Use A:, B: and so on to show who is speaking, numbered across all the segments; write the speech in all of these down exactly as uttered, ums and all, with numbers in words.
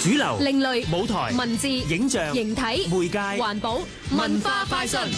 A: 主流、
B: 另類
A: 舞台、
B: 文字、
A: 影像、
B: 形體、
A: 媒介、
B: 環保、文化快訊。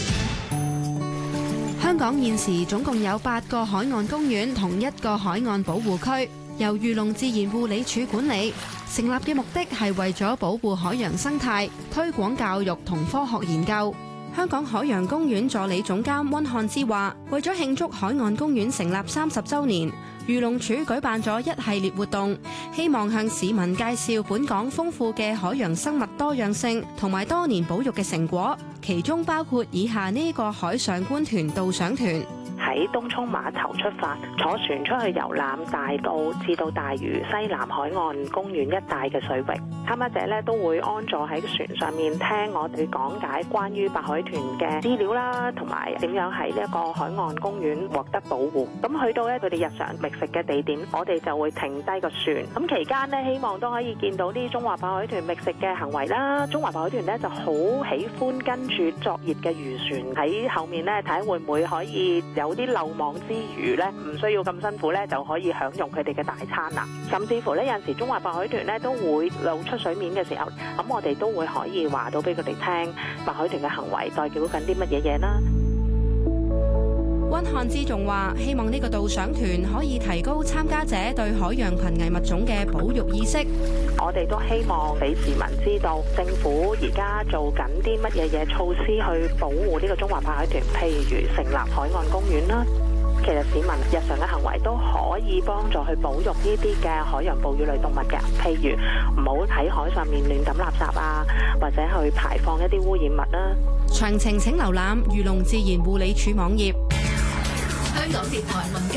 C: 香港現時總共有八個海岸公園同一個海岸保護區，由漁農自然護理署管理。成立嘅目的係為咗保護海洋生態、推廣教育同科學研究。香港海洋公園助理總監溫漢之話，為咗慶祝海岸公園成立三十週年，漁農署舉辦咗一系列活動，希望向市民介紹本港豐富嘅海洋生物多樣性同埋多年保育嘅成果，其中包括以下呢個海上觀團導賞團。
D: 喺東涌碼頭出發，坐船出去遊覽大澳至到大嶼西南海岸公園一帶嘅水域。參加者咧都會安坐喺船上面聽我哋講解關於白海豚嘅資料啦，同埋點樣喺呢一個海岸公園獲得保護。咁去到咧佢哋日常覓食嘅地點，我哋就會停低個船。咁期間呢，希望都可以見到啲中華白海豚覓食嘅行為啦。中華白海豚咧就好喜歡跟住作業嘅漁船喺後面咧睇會唔會可以有啲漏網之魚咧，唔需要咁辛苦咧就可以享用佢哋嘅大餐啦。甚至乎咧有陣時中華白海豚咧都會露出水面嘅時候，咁我哋都會可以話到俾佢哋聽白海豚嘅行為代表緊啲乜嘢嘢啦。
C: 溫漢之仲話，希望呢個導賞團可以提高參加者對海洋瀕危物種嘅保育意識。
D: 我哋都希望俾市民知道政府而家做緊啲乜嘢嘢措施去保護呢個中華白海豚，譬如成立海岸公園啦。其實市民日常嘅行為都可以幫助去保育呢啲嘅海洋哺乳類動物嘅，譬如唔好喺海上面亂抌垃圾啊，或者去排放一啲污染物啦。
C: 詳情請瀏覽漁農自然護理署網頁。
B: 香港電台文